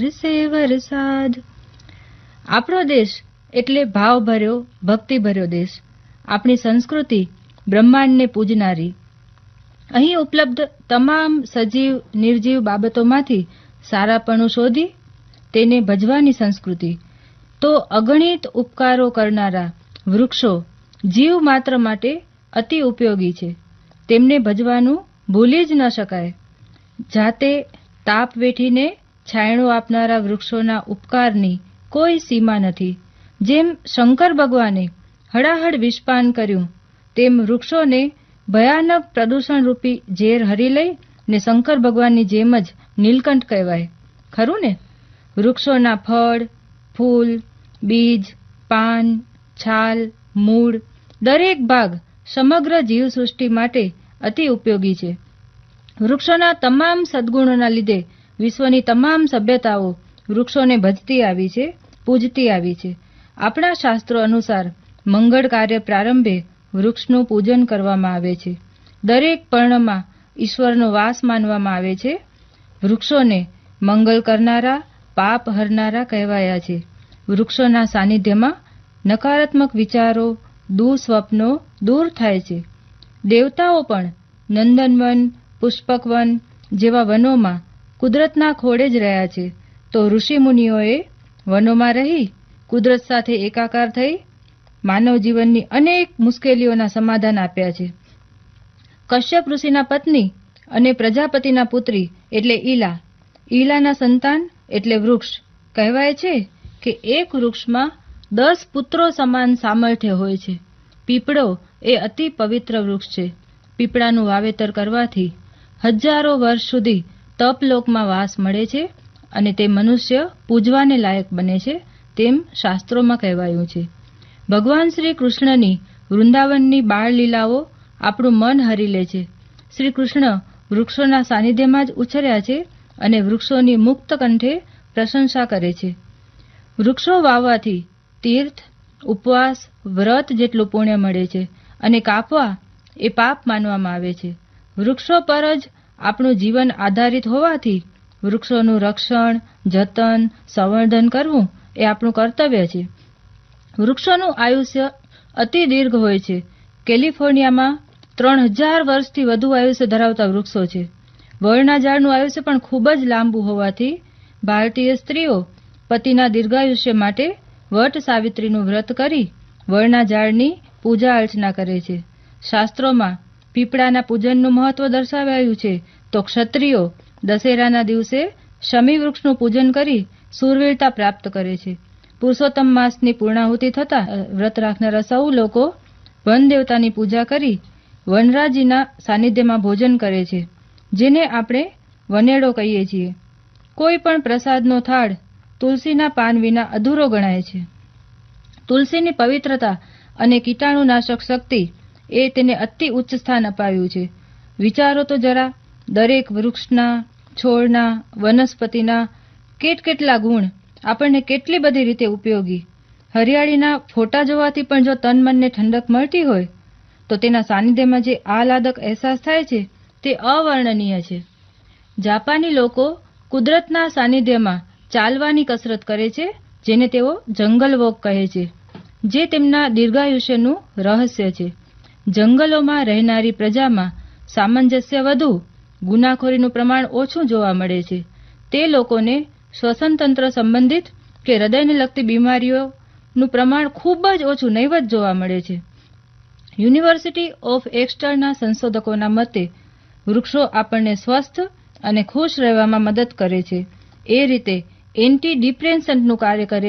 વરસે વરસાદ. આપણો દેશ એટલે ભાવભર્યો, ભક્તિભર્યો દેશ. આપણી સંસ્કૃતિ બ્રહ્માંડને પૂજનારી. અહીં ઉપલબ્ધ તમામ સજીવ નિર્જીવ બાબતોમાંથી સારાપણું શોધી તેને ભજવાની સંસ્કૃતિ. તો અગણિત ઉપકારો કરનારા વૃક્ષો જીવ માત્ર માટે અતિ ઉપયોગી છે. તેમને ભજવાનું ભૂલી જ ન શકાય. જાતે તાપ વેઠીને છાંયડો આપનારા વૃક્ષોના ઉપકારની કોઈ સીમા નથી. જેમ શંકર ભગવાને હળાહળ વિષપાન કર્યું, તેમ વૃક્ષોને ભયાનક પ્રદૂષણરૂપી ઝેર હરી લઈ ને શંકર ભગવાનની જેમ જ નીલકંઠ કહેવાય. ખરું ને? વૃક્ષોના ફળ, ફૂલ, બીજ, પાન, છાલ, મૂળ દરેક ભાગ સમગ્ર જીવસૃષ્ટિ માટે અતિ ઉપયોગી છે. વૃક્ષોના તમામ સદ્ગુણોના લીધે વિશ્વની તમામ સભ્યતાઓ વૃક્ષોને ભજતી આવી છે, પૂજતી આવી છે. આપણા શાસ્ત્રો અનુસાર મંગળ કાર્ય પ્રારંભે વૃક્ષનું પૂજન કરવામાં આવે છે. દરેક પર્ણમાં ઈશ્વરનો વાસ માનવામાં આવે છે. વૃક્ષોને મંગલ કરનારા, પાપ હરનારા કહેવાયા છે. વૃક્ષોના સાનિધ્યમાં નકારાત્મક વિચારો, દુઃસ્વપ્નો દૂર થાય છે. દેવતાઓ પણ નંદનવન, પુષ્પકવન જેવા વનોમાં કુદરતના ખોળે જ રહ્યા છે. તો ઋષિમુનિઓએ વનોમાં રહી કુદરત સાથે એકાકાર થઈ માનવ જીવનની અનેક મુશ્કેલીઓના સમાધાન આપ્યા છે. કશ્યપ ઋષિના પત્ની અને પ્રજાપતિના પુત્રી એટલે ઈલા, ઈલાના સંતાન એટલે વૃક્ષ. કહેવાય છે કે એક વૃક્ષમાં 10 પુત્રો સમાન સામર્થ્ય હોય છે. પીપળો એ અતિ પવિત્ર વૃક્ષ છે. પીપળાનું વાવેતર કરવાથી હજારો વર્ષ સુધી તપલોકમાં વાસ મળે છે અને તે મનુષ્ય પૂજવાને લાયક બને છે, તેમ શાસ્ત્રોમાં કહેવાયું છે. ભગવાન શ્રી કૃષ્ણની વૃંદાવનની બાળ લીલાઓ આપણું મન હરી લે છે. શ્રી કૃષ્ણ વૃક્ષોના સાનિધ્યમાં જ ઉછર્યા છે અને વૃક્ષોની મુક્ત કંઠે પ્રશંસા કરે છે. વૃક્ષો વાવવાથી તીર્થ, ઉપવાસ, વ્રત જેટલું પુણ્ય મળે છે અને કાપવા એ પાપ માનવામાં આવે છે. વૃક્ષો પર જ આપણું જીવન આધારિત હોવાથી વૃક્ષોનું રક્ષણ, જતન, સંવર્ધન કરવું એ આપણું કર્તવ્ય છે. વૃક્ષોનું આયુષ્ય અતિ દીર્ઘ હોય છે. કેલિફોર્નિયામાં 3000 વર્ષથી વધુ આયુષ્ય ધરાવતા વૃક્ષો છે. વડના ઝાડનું આયુષ્ય પણ ખૂબ જ લાંબુ હોવાથી ભારતીય સ્ત્રીઓ પતિના દીર્ઘાયુષ્ય માટે વટ સાવિત્રીનું વ્રત કરી વડના ઝાડની પૂજા અર્ચના કરે છે. શાસ્ત્રોમાં પીપળાના પૂજનનું મહત્વ દર્શાવાયું છે. તો ક્ષત્રિયો દશેરાના દિવસે શમી વૃક્ષનું પૂજન કરી શૂરવીરતા પ્રાપ્ત કરે છે. પુરુષોત્તમ માસની પૂર્ણાહુતિ થતાં વ્રત રાખનારા સૌ લોકો વન દેવતાની પૂજા કરી વનરાજીના સાનિધ્યમાં ભોજન કરે છે, જેને આપણે વનેડો કહીએ છીએ. કોઈ પણ પ્રસાદનો થાળ તુલસીના પાન વિના અધૂરો ગણાય છે. તુલસીની પવિત્રતા અને કીટાણુનાશક શક્તિ એ તેને અતિ ઉચ્ચ સ્થાન અપાવ્યું છે. વિચારો તો જરા, દરેક વૃક્ષના, છોડના, વનસ્પતિના કેટલા ગુણ આપણને કેટલી બધી રીતે ઉપયોગી. હરિયાળીના ફોટા જોવાથી પણ જો તન મનને ઠંડક મળતી હોય તો તેના સાનિધ્યમાં જે આહલાદક અહેસાસ થાય છે તે અવર્ણનીય છે. જાપાની લોકો કુદરતના સાનિધ્યમાં ચાલવાની કસરત કરે છે, જેને તેઓ જંગલ વોક કહે છે, જે તેમના દીર્ઘાયુષ્યનું રહસ્ય છે. જંગલોમાં રહેનારી પ્રજામાં સામંજસ્ય વધુ, ગુનાખોરીનું પ્રમાણ ઓછું જોવા મળે છે. તે લોકોને શ્વસનતંત્ર સંબંધિત કે હૃદયને લગતી બીમારીઓનું પ્રમાણ ખૂબ જ ઓછું, નહિવત જોવા મળે છે. યુનિવર્સિટી ઓફ એક્સ્ટરના સંશોધકોના મતે વૃક્ષો આપણને સ્વસ્થ અને ખુશ રહેવામાં મદદ કરે છે. એ રીતે એન્ટી ડિપ્રેસન્ટનું કાર્ય કરે